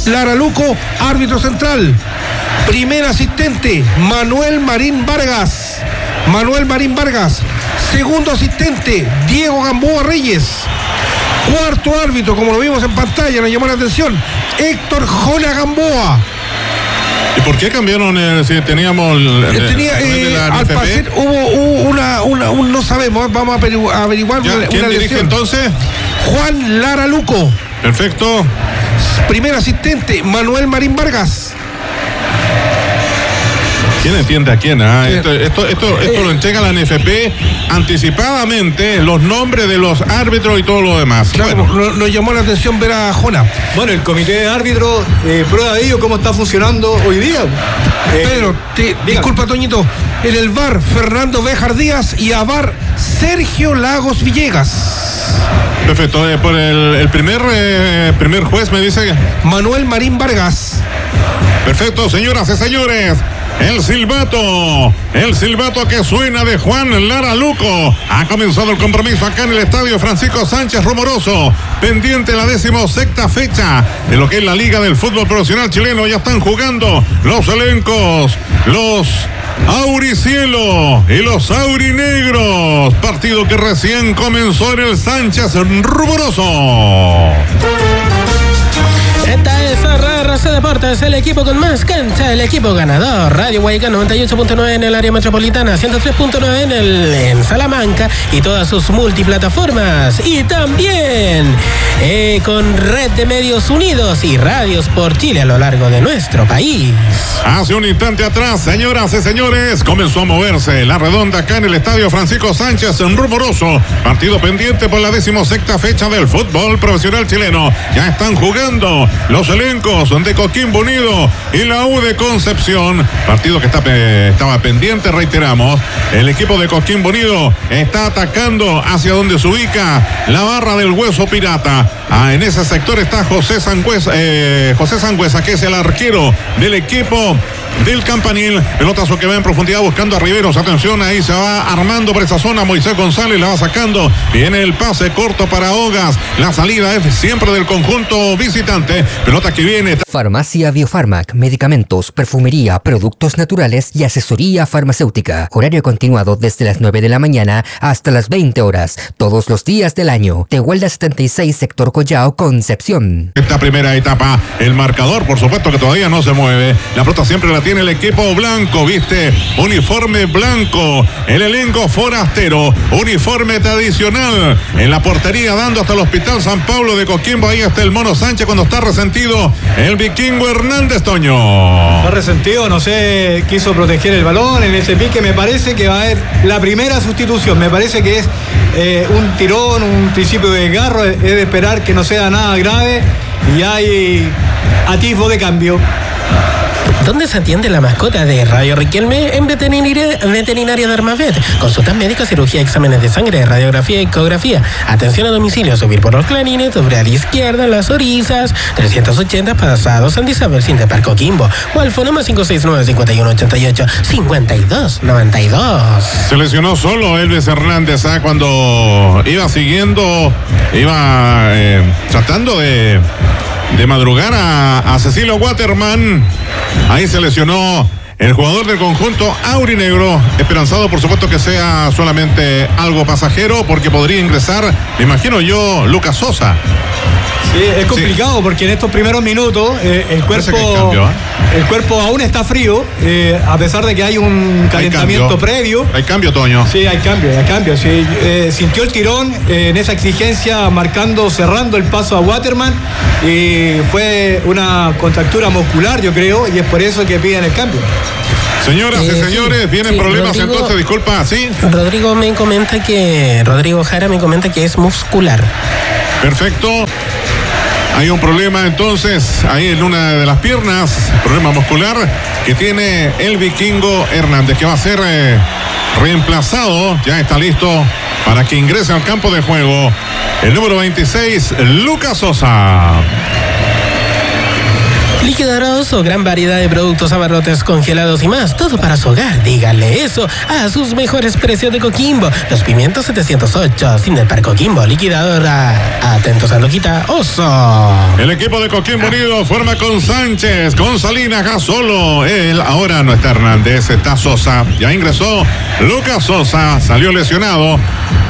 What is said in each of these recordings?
Lara Luco, árbitro central. Primer asistente, Manuel Marín Vargas. Segundo asistente, Diego Gamboa Reyes. Cuarto árbitro, como lo vimos en pantalla, nos llamó la atención, Héctor Jona Gamboa. ¿Y por qué cambiaron si teníamos al parecer hubo no sabemos, vamos a averiguar. ¿Quién dirige entonces? Juan Lara Luco. Perfecto. Primer asistente, Manuel Marín Vargas. ¿Quién entiende a quién? Esto lo entrega la NFP anticipadamente, los nombres de los árbitros y todo lo demás. Claro, bueno. Nos llamó la atención ver a Jona. Bueno, el comité de árbitros prueba de ello cómo está funcionando hoy día. Pedro, disculpa, Toñito, en el VAR Fernando Béjar Díaz y a VAR Sergio Lagos Villegas. Perfecto, por el primer juez me dice Manuel Marín Vargas. Perfecto, señoras y señores. El silbato que suena de Juan Lara Luco. Ha comenzado el compromiso acá en el estadio Francisco Sánchez Rumoroso. Pendiente la 16ª fecha de lo que es la Liga del Fútbol Profesional Chileno. Ya están jugando los elencos, los auricielo y los aurinegros. Partido que recién comenzó en el Sánchez Rumoroso. Esta es RRC Deportes, el equipo con más cancha, el equipo ganador. Radio Guayacán 98.9 en el área metropolitana, 103.9 en Salamanca y todas sus multiplataformas. Y también con Red de Medios Unidos y Radios por Chile a lo largo de nuestro país. Hace un instante atrás, señoras y señores, comenzó a moverse la redonda acá en el estadio Francisco Sánchez en Rumoroso. Partido pendiente por la 16ª fecha del fútbol profesional chileno. Ya están jugando los elencos de Coquimbo Unido y la U de Concepción. Partido que estaba pendiente, reiteramos. El equipo de Coquimbo Unido está atacando hacia donde se ubica la barra del Hueso Pirata. En ese sector está José Sangüesa, que es el arquero del equipo del Campanil. Pelotazo que va en profundidad buscando a Riveros. Atención, ahí se va armando por esa zona. Moisés González la va sacando. Viene el pase corto para Hogas. La salida es siempre del conjunto visitante. Pelota que viene. Farmacia Biofarmac, medicamentos, perfumería, productos naturales y asesoría farmacéutica. Horario continuado desde las 9 de la mañana hasta las 20 horas, todos los días del año. Tehuelda 76, sector Collao, Concepción. Esta primera etapa, el marcador, por supuesto que todavía no se mueve. La pelota siempre la tiene el equipo blanco, ¿viste? Uniforme blanco, el elenco forastero, uniforme tradicional. En la portería dando hasta el Hospital San Pablo de Coquimbo, ahí está el Mono Sánchez cuando está resentido el Vikingo Hernández, Toño. Está resentido, no sé, quiso proteger el balón en ese pique. Me parece que va a haber la primera sustitución. Me parece que es un tirón, un principio de desgarro. Es de esperar que no sea nada grave y hay atisbo de cambio. ¿Dónde se atiende la mascota de Radio Riquelme? En Veterinaria de Armavet. Consultas médicas, cirugía, exámenes de sangre, radiografía y ecografía. Atención a domicilio, subir por los clarines, sobre a la izquierda, Las Orizas, 380 pasado San Isabel, sin de Parco Quimbo. O al fonema 569-5188-5292. Se lesionó solo Elvis Hernández cuando iba tratando de madrugar a Cecilio Waterman. Ahí se lesionó el jugador del conjunto aurinegro, esperanzado por supuesto que sea solamente algo pasajero, porque podría ingresar, me imagino yo, Lucas Sosa. Sí, es complicado porque en estos primeros minutos el cuerpo aún está frío, a pesar de que hay un calentamiento previo. Hay cambio, Toño. Sí, hay cambio. Sí, sintió el tirón en esa exigencia, cerrando el paso a Waterman, y fue una contractura muscular, yo creo, y es por eso que piden el cambio. Señoras y señores, vienen problemas entonces, disculpa, ¿sí? Rodrigo Jara me comenta que es muscular. Perfecto. Hay un problema entonces ahí en una de las piernas, problema muscular que tiene el Vikingo Hernández, que va a ser reemplazado. Ya está listo para que ingrese al campo de juego el número 26, Lucas Sosa. Liquidadora Oso, gran variedad de productos, abarrotes, congelados y más. Todo para su hogar. Díganle eso a sus mejores precios de Coquimbo. Los pimientos 708, sin el par Coquimbo. Liquidadora. Atentos a Loquita Oso. El equipo de Coquimbo Unido forma con Sánchez, con Salinas, Gasolo. Él ahora no está Hernández, está Sosa. Ya ingresó Lucas Sosa, salió lesionado.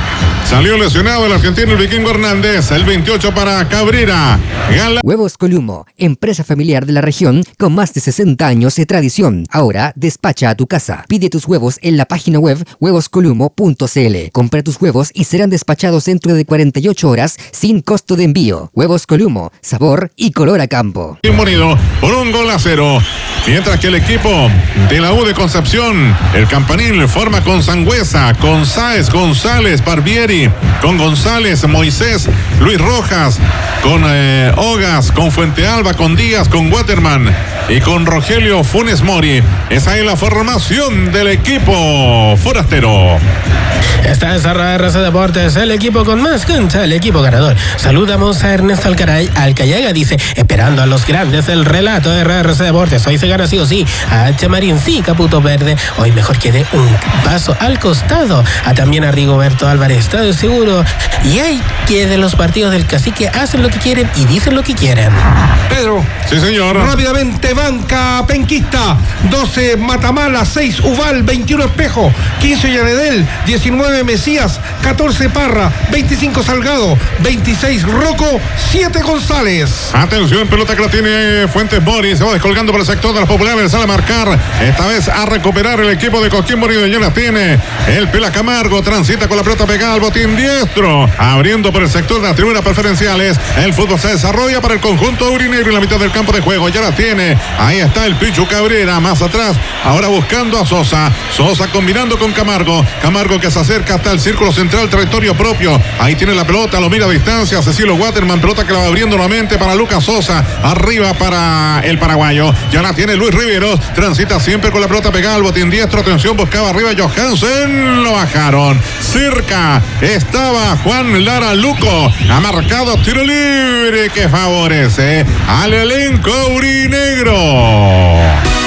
Salió lesionado el argentino, el Vikingo Hernández. El 28 para Cabrera. Huevos Columo, empresa familiar de la región con más de 60 años de tradición. Ahora despacha a tu casa. Pide tus huevos en la página web huevoscolumo.cl. Compra tus huevos y serán despachados dentro de 48 horas sin costo de envío. Huevos Columo, sabor y color a campo. Unido por 1-0. Mientras que el equipo de la U de Concepción, el Campanil, forma con Sangüesa, con Sáez, González, Barbieri, con González, Moisés, Luis Rojas, con Ogas, con Fuente Alba, con Díaz, con Waterman y con Rogelio Funes Mori. Esa es la formación del equipo forastero. Está encerrada RC Deportes, el equipo con más cancha, el equipo ganador. Saludamos a Ernesto Alcayaga, dice, esperando a los grandes, el relato de RC Deportes. Hoy se gana sí o sí. A H. Marín, sí, Caputo Verde. Hoy mejor que dé un paso al costado. También a Rigoberto Álvarez, Estadio Seguro. Y hay que de los partidos del Cacique hacen lo que quieren y dicen lo que quieren. Pedro. Sí, señor. Rápidamente, banca penquista. 12 Matamala, 6 Ubal, 21 Espejo, 15 Llanedel, 19 Mesías, 14 Parra, 25 Salgado, 26 Rocco, 7 González. Atención, pelota que la tiene Fuentes Mori. Se va descolgando por el sector de las populares. Sale a marcar. Esta vez a recuperar el equipo de Coquimbo Unido. Ya la tiene el Pela Camargo. Transita con la pelota pegada al botín diestro. Abriendo por el sector de las tribunas preferenciales. El fútbol se desarrolla para el conjunto aurinegro en la mitad del campo de juego. Ya la tiene. Ahí está el Pichu Cabrera. Más atrás. Ahora buscando a Sosa. Sosa combinando con Camargo. Camargo que se acerca hasta el círculo central, territorio propio. Ahí tiene la pelota. Lo mira a distancia. Cecilio Waterman. Pelota que la va abriendo nuevamente para Lucas Sosa. Arriba para el paraguayo. Ya la tiene Luis Riveros. Transita siempre con la pelota pegada al botín diestro. Atención, buscaba arriba Johansen. Lo bajaron. Cerca estaba Juan Lara Luco. Ha marcado tiro libre que favorece al elenco aurinegro.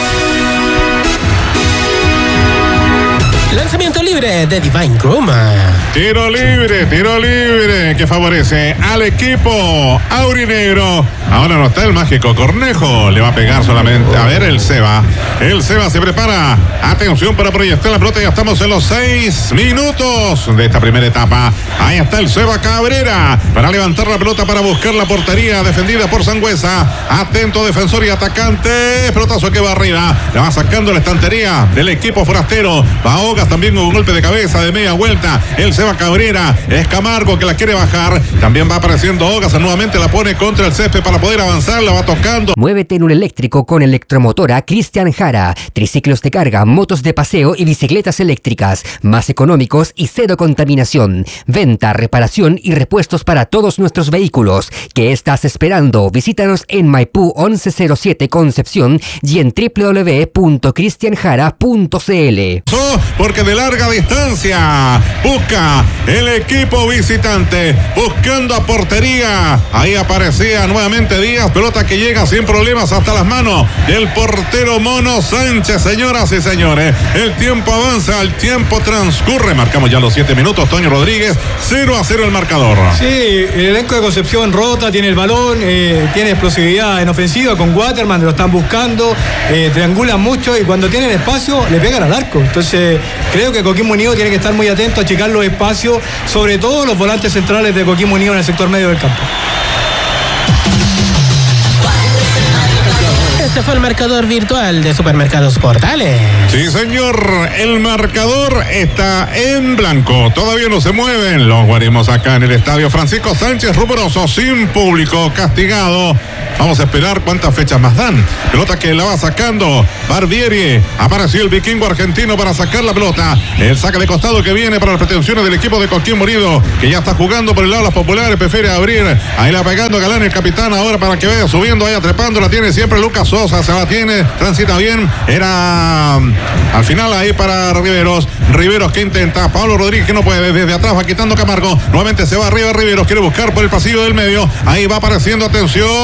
Lanzamiento libre de Divine Cruma. Tiro libre que favorece al equipo aurinegro. Ahora no está el mágico Cornejo. Le va a pegar solamente. A ver, el Seba. El Seba se prepara. Atención para proyectar la pelota. Ya estamos en los 6 minutos de esta primera etapa. Ahí está el Seba Cabrera para levantar la pelota, para buscar la portería defendida por Sangüesa. Atento defensor y atacante. Pelotazo que va arriba. La va sacando la estantería del equipo forastero. Va Ogas también con un golpe de cabeza de media vuelta. El Seba Cabrera. Es Camargo que la quiere bajar. También va apareciendo Ogas. Nuevamente la pone contra el césped para poder avanzar. La va tocando. Muévete en un eléctrico con Electromotora Cristian Jara. Triciclos de carga, motos de paseo y bicicletas eléctricas. Más económicos y cero contaminación. Venta, reparación y repuestos para todos nuestros vehículos. ¿Qué estás esperando? Visítanos en Maipú 1107 Concepción y en www.cristianjara.cl. Porque de larga distancia busca el equipo visitante, buscando a portería. Ahí aparecía nuevamente Díaz, pelota que llega sin problemas hasta las manos del portero Mono Sánchez. Señoras y señores, el tiempo avanza, el tiempo transcurre. Marcamos ya los 7 minutos. Toño Rodríguez, 0-0 el marcador. Sí, el elenco de Concepción rota, tiene el balón, tiene explosividad en ofensiva con Waterman, lo están buscando, triangulan mucho y cuando tienen espacio le pegan al arco. Entonces creo que Coquimbo Unido tiene que estar muy atento a checar los espacios, sobre todo los volantes centrales de Coquimbo Unido en el sector medio del campo. Este fue el marcador virtual de Supermercados Portales. Sí, señor. El marcador está en blanco. Todavía no se mueven los guarimos acá en el estadio Francisco Sánchez Rumoroso, sin público, castigado. Vamos a esperar cuántas fechas más dan. Pelota que la va sacando Barbieri. Apareció el vikingo argentino para sacar la pelota. El saque de costado que viene para las pretensiones del equipo de Coquimbo Unido, que ya está jugando por el lado de las populares. Prefiere abrir. Ahí la pegando Galán, el capitán, ahora para que vaya subiendo, vaya trepando. La tiene siempre Lucas Sosa. Se la tiene, transita bien. Era al final ahí para Riveros. Riveros que intenta. Pablo Rodríguez que no puede. Desde atrás va quitando Camargo. Nuevamente se va arriba Riveros. Quiere buscar por el pasillo del medio. Ahí va apareciendo. Atención.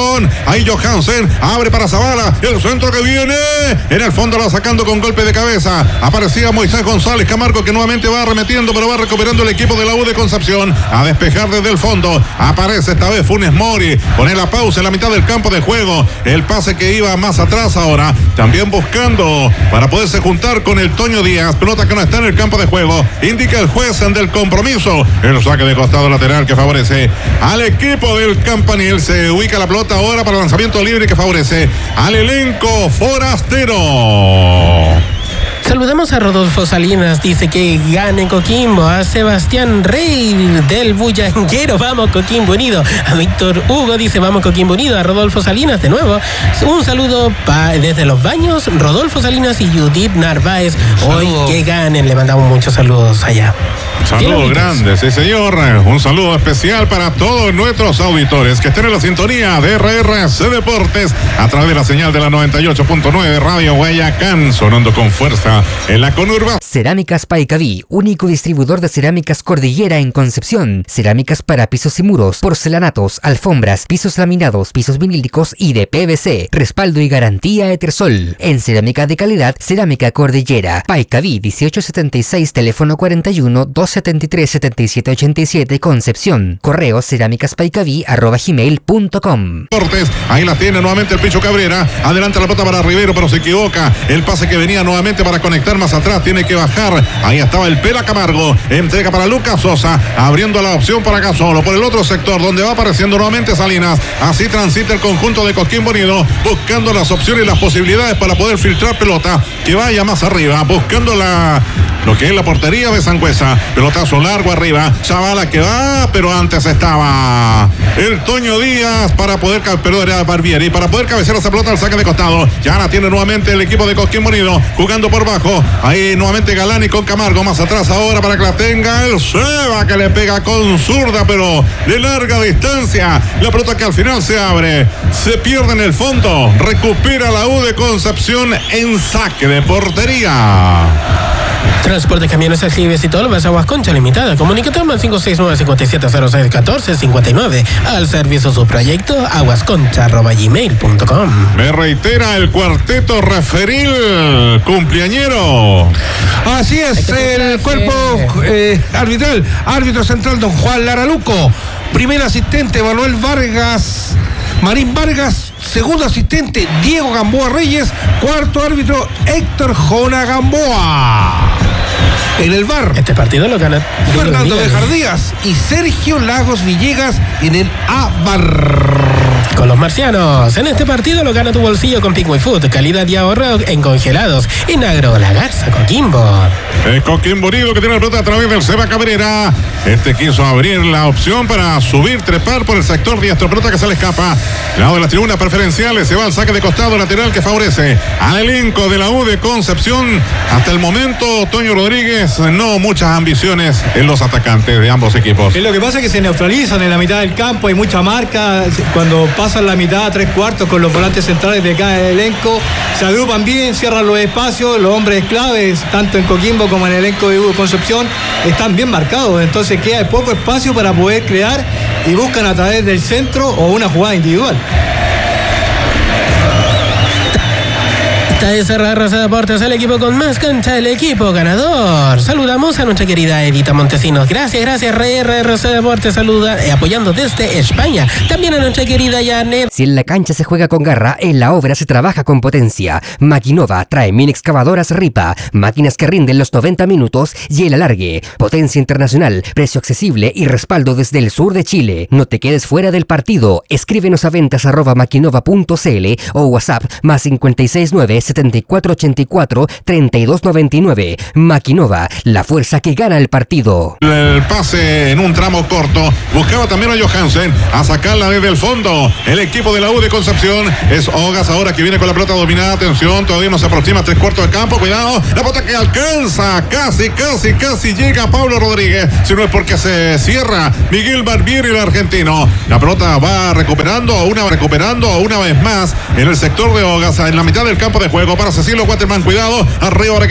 Ahí Johansen abre para Zavala. El centro que viene. En el fondo la sacando con golpe de cabeza. Aparecía Moisés González Camargo, que nuevamente va arremetiendo, pero va recuperando el equipo de la U de Concepción. A despejar desde el fondo. Aparece esta vez Funes Mori. Pone la pausa en la mitad del campo de juego. El pase que iba más atrás ahora. También buscando para poderse juntar con el Toño Díaz. Pelota que no está en el campo de juego. Indica el juez del compromiso. El saque de costado lateral que favorece al equipo del Campanil. Se ubica la pelota ahora para lanzamiento libre que favorece al elenco forastero. Saludamos a Rodolfo Salinas, dice que gane Coquimbo, a Sebastián Rey del Bullanguero, vamos Coquimbo Unido, a Víctor Hugo dice vamos Coquimbo Unido, a Rodolfo Salinas de nuevo, un saludo desde Los Baños, Rodolfo Salinas y Judith Narváez, hoy que ganen, le mandamos muchos saludos allá. Saludos grandes, sí señor, un saludo especial para todos nuestros auditores que estén en la sintonía de RRC Deportes a través de la señal de la 98.9 Radio Guayacán, sonando con fuerza en la conurba. Cerámicas Paicaví, único distribuidor de cerámicas Cordillera en Concepción. Cerámicas para pisos y muros, porcelanatos, alfombras, pisos laminados, pisos vinílicos y de PVC. Respaldo y garantía Etersol. En cerámica de calidad, Cerámica Cordillera. Paicaví 1876, teléfono 41-273-7787, Concepción. Correo cerámicaspaicaví@gmail.com. Ahí la tiene nuevamente el Picho Cabrera. Adelanta la pelota para Rivero, pero se equivoca. El pase que venía nuevamente para conectar más atrás, tiene que bajar. Ahí estaba el Pela Camargo. Entrega para Lucas Sosa, abriendo la opción para Casolo por el otro sector, donde va apareciendo nuevamente Salinas. Así transita el conjunto de Coquimbo Unido, buscando las opciones y las posibilidades para poder filtrar pelota que vaya más arriba, buscando lo que es la portería de Sangüesa. Pelotazo largo arriba. Zavala que va, pero antes estaba el Toño Díaz para poder, perdón, era Barbieri, para poder cabecear esa pelota al saque de costado. Ya la tiene nuevamente el equipo de Coquimbo Unido, jugando por bajo. Ahí nuevamente Galani con Camargo más atrás ahora para que la tenga el Seba, que le pega con zurda, pero de larga distancia. La pelota que al final se abre, se pierde en el fondo. Recupera la U de Concepción en saque de portería. Transporte Camiones Aljibes y Tolvas, Aguas Concha Limitada. Comunícate al 569-5706-1459. Al servicio su proyecto, aguasconcha@gmail.com. Me reitera el cuarteto referil cumpleañero. Así es, el cuerpo arbitral. Árbitro central, don Juan Laraluco. Primer asistente, Manuel Vargas. Marín Vargas, segundo asistente, Diego Gamboa Reyes, cuarto árbitro, Héctor Jona Gamboa. En el VAR, este partido lo gana Fernando Bejar Díaz y Sergio Lagos Villegas en el AVAR. Con los marcianos, en este partido lo gana tu bolsillo con Pickwick Food, calidad y ahorro en congelados. En Agro La Garza, Coquimbo. Coquimbo Unido que tiene la pelota a través del Seba Cabrera. Este quiso abrir la opción para subir, trepar por el sector diestro. Pelota que se le escapa. Lado de las tribunas preferenciales. Se va al saque de costado lateral que favorece al elenco de la U de Concepción. Hasta el momento, Toño Rodríguez, no muchas ambiciones en los atacantes de ambos equipos. Lo que pasa es que se neutralizan en la mitad del campo. Hay mucha marca. Cuando pasan la mitad a 3/4 con los volantes centrales de cada elenco, se agrupan bien, cierran los espacios. Los hombres claves, tanto en Coquimbo como en el elenco de U de Concepción, están bien marcados. Entonces queda poco espacio para poder crear y buscan a través del centro o una jugada individual. Esta es RRC Deportes, el equipo con más cancha, el equipo ganador. Saludamos a nuestra querida Edita Montesinos. Gracias, RRC Deportes, saluda, apoyando desde España. También a nuestra querida Janet. Si en la cancha se juega con garra, en la obra se trabaja con potencia. Maquinova trae mini excavadoras Ripa, máquinas que rinden los 90 minutos y el alargue. Potencia internacional, precio accesible y respaldo desde el sur de Chile. No te quedes fuera del partido. Escríbenos a ventas@maquinova.cl o WhatsApp +569 7484-3299. Maquinova, la fuerza que gana el partido. El pase en un tramo corto. Buscaba también a Johansen a sacarla desde el fondo. El equipo de la U de Concepción es Ogas ahora que viene con la pelota dominada. Atención, todavía no se aproxima a 3/4 de campo. Cuidado, la pelota que alcanza. Casi llega Pablo Rodríguez. Si no es porque se cierra Miguel Barbieri, el argentino. La pelota va recuperando una vez más en el sector de Ogas, en la mitad del campo de juego para Cecilio Waterman. Cuidado, arriba